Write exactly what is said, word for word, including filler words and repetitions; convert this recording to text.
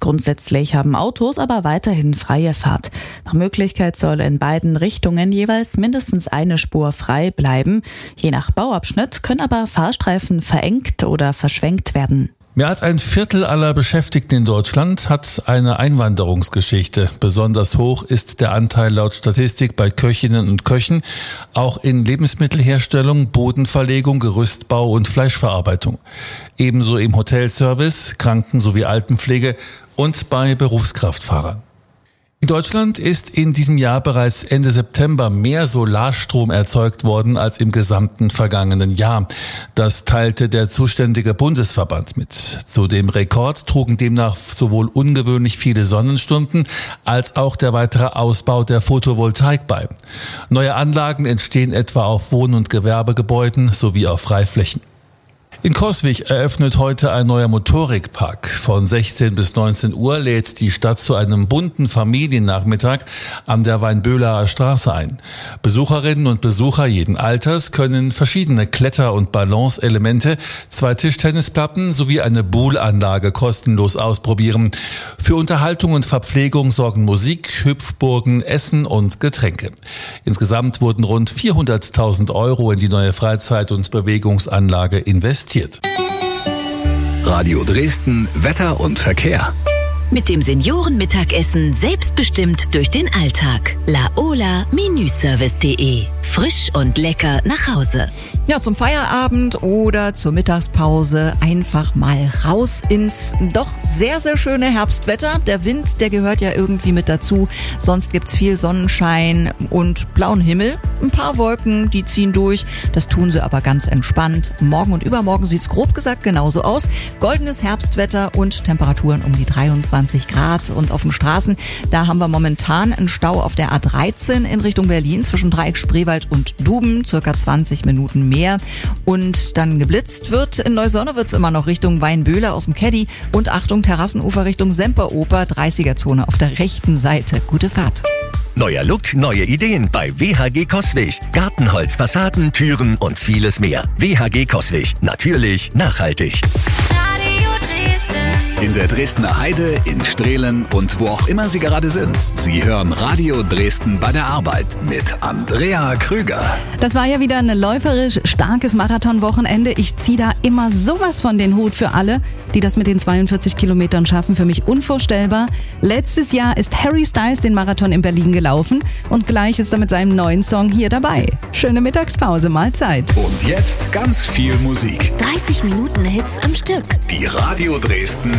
Grundsätzlich haben Autos aber weiterhin freie Fahrt. Nach Möglichkeit soll in beiden Richtungen jeweils mindestens eine Spur frei bleiben. Je nach Bauabschnitt können aber Fahrstreifen verengt oder verschwenkt werden. Mehr als ein Viertel aller Beschäftigten in Deutschland hat eine Einwanderungsgeschichte. Besonders hoch ist der Anteil laut Statistik bei Köchinnen und Köchen, auch in Lebensmittelherstellung, Bodenverlegung, Gerüstbau und Fleischverarbeitung. Ebenso im Hotelservice, Kranken- sowie Altenpflege und bei Berufskraftfahrern. In Deutschland ist in diesem Jahr bereits Ende September mehr Solarstrom erzeugt worden als im gesamten vergangenen Jahr. Das teilte der zuständige Bundesverband mit. Zu dem Rekord trugen demnach sowohl ungewöhnlich viele Sonnenstunden als auch der weitere Ausbau der Photovoltaik bei. Neue Anlagen entstehen etwa auf Wohn- und Gewerbegebäuden sowie auf Freiflächen. In Coswig eröffnet heute ein neuer Motorikpark. Von sechzehn bis neunzehn Uhr lädt die Stadt zu einem bunten Familiennachmittag an der Weinböhler Straße ein. Besucherinnen und Besucher jeden Alters können verschiedene Kletter- und Balance-Elemente, zwei Tischtennisplatten sowie eine Boulanlage kostenlos ausprobieren. Für Unterhaltung und Verpflegung sorgen Musik, Hüpfburgen, Essen und Getränke. Insgesamt wurden rund vierhunderttausend Euro in die neue Freizeit- und Bewegungsanlage investiert. Radio Dresden, Wetter und Verkehr. Mit dem Seniorenmittagessen selbstbestimmt durch den Alltag. Laola Menüservice punkt de. Frisch und lecker nach Hause. Ja, zum Feierabend oder zur Mittagspause einfach mal raus ins doch sehr, sehr schöne Herbstwetter. Der Wind, der gehört ja irgendwie mit dazu. Sonst gibt's viel Sonnenschein und blauen Himmel. Ein paar Wolken, die ziehen durch. Das tun sie aber ganz entspannt. Morgen und übermorgen sieht's grob gesagt genauso aus. Goldenes Herbstwetter und Temperaturen um die dreiundzwanzig Grad. Und auf den Straßen, da haben wir momentan einen Stau auf der A dreizehn in Richtung Berlin zwischen Dreieck Spreewald und Duben, circa zwanzig Minuten mehr. Und dann geblitzt wird. In Neusonne wird's immer noch Richtung Weinböhler aus dem Caddy. Und Achtung, Terrassenufer Richtung Semperoper, dreißiger-Zone auf der rechten Seite. Gute Fahrt. Neuer Look, neue Ideen bei W H G Coswig. Gartenholz, Fassaden, Türen und vieles mehr. W H G Coswig. Natürlich nachhaltig. In der Dresdner Heide, in Strehlen und wo auch immer Sie gerade sind. Sie hören Radio Dresden bei der Arbeit mit Andrea Krüger. Das war ja wieder ein läuferisch starkes Marathonwochenende. Ich ziehe da immer sowas von den Hut für alle, die das mit den zweiundvierzig Kilometern schaffen. Für mich unvorstellbar. Letztes Jahr ist Harry Styles den Marathon in Berlin gelaufen und gleich ist er mit seinem neuen Song hier dabei. Schöne Mittagspause, Mahlzeit. Und jetzt ganz viel Musik. dreißig Minuten Hits am Stück. Die Radio Dresden